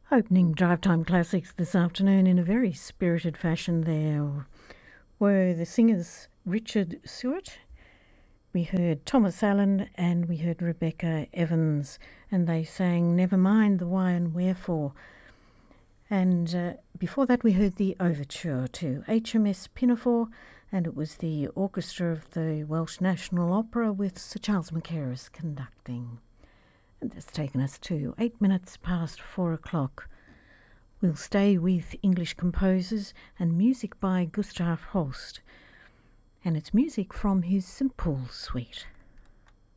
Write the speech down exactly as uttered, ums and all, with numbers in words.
Opening Drive Time Classics this afternoon in a very spirited fashion there were the singers Richard Stewart, we heard Thomas Allen, and we heard Rebecca Evans, and they sang Never Mind the Why and Wherefore. And uh, before that we heard the overture to H M S Pinafore, and it was the orchestra of the Welsh National Opera with Sir Charles Mackerras conducting. And that's taken us to eight minutes past four o'clock. We'll stay with English composers and music by Gustav Holst, and it's music from his Saint Paul Suite.